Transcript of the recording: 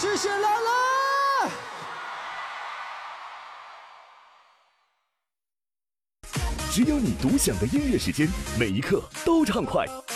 谢谢兰兰。 只有你独享的音乐时间，每一刻都畅快。